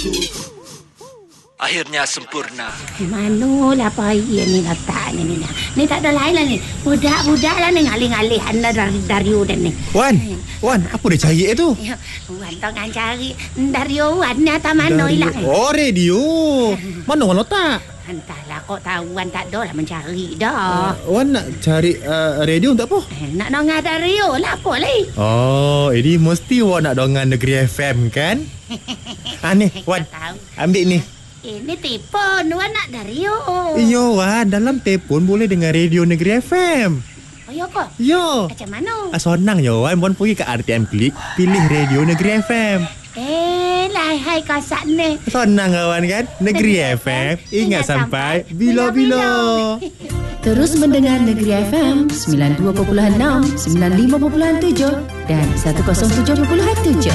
Akhirnya sempurna. Manolah payah ni letak ni. Ni tak ada lain lah ni. Budak-budak lah ni ngalih-ngalih anda dari Wan ni. Wan, apa dia cari tu? Wan tengah cari dari Wan ni atas mana hilang. Oh, radio. Mana Wan letak? Entahlah, kok tahu Wan tak ada lah mencari dah. Wan nak cari radio untuk apa? Nak dengar radio lah apa lagi. Oh, ini mesti Wan nak dengar Negeri FM kan? Ni, Wan. Ambil ni. Ini telefon, Wan nak radio. Yo, Wan, dalam telefon boleh dengar radio Negeri FM. Oh, ya ke? Yo. Macam mana? Senang yo, Wan. Wan pergi ke RTM Klik, pilih radio Negeri FM. Hai kasak ni. Senang kawan kan? Negeri FM, ingat sampai bila-bila. Terus mendengar Negeri FM 92.6, 95.7 dan 107.7.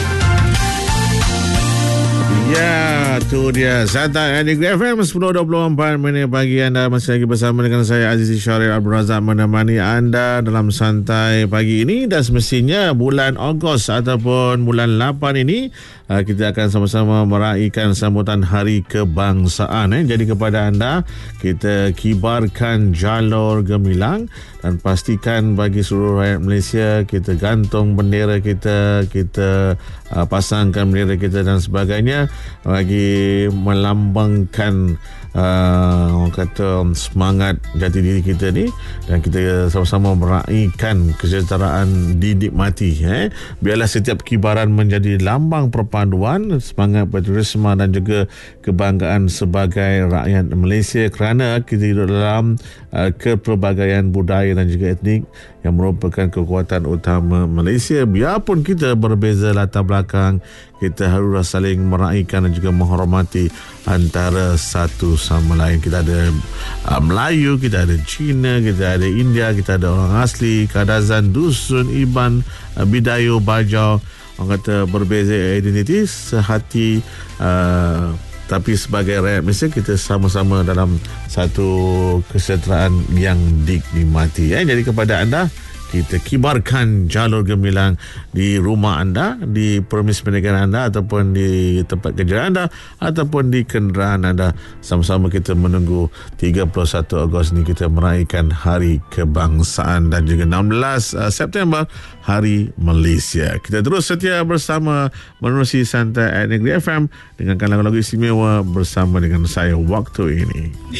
Ya, tu dia Santai Negeri FM 10.24 minit pagi. Anda masih lagi bersama dengan saya Azizi Syarif Abdul Razak menemani anda dalam Santai pagi ini. Dan semestinya bulan Ogos ataupun bulan 8 ini kita akan sama-sama meraihkan sambutan Hari Kebangsaan. Jadi kepada anda, kita kibarkan jalur gemilang dan pastikan bagi seluruh rakyat Malaysia kita gantung bendera kita, kita pasangkan bendera kita dan sebagainya bagi melambangkan orang kata semangat jati diri kita ni, dan kita sama-sama meraihkan kesejahteraan dinikmati. Biarlah setiap kibaran menjadi lambang perpaduan semangat patriotisme dan juga kebanggaan sebagai rakyat Malaysia, kerana kita hidup dalam kepelbagaian budaya dan juga etnik yang merupakan kekuatan utama Malaysia. Biarpun kita berbeza latar belakang, kita harus saling meraihkan dan juga menghormati antara satu sama lain. Kita ada Melayu, kita ada Cina, kita ada India, kita ada orang asli, Kadazan, Dusun, Iban, Bidayu, Bajau. Orang kata berbeza identiti, sehati, tapi sebagai rakyat Malaysia kita sama-sama dalam satu kesejahteraan yang dinikmati. Jadi kepada anda, kita kibarkan jalur gemilang di rumah anda, di permis perniagaan anda, ataupun di tempat kerja anda, ataupun di kenderaan anda. Sama-sama kita menunggu 31 Ogos ni kita meraihkan Hari Kebangsaan dan juga 16 September Hari Malaysia. Kita terus setia bersama menerusi Santai Negeri FM dengan lagu-lagu istimewa bersama dengan saya waktu ini.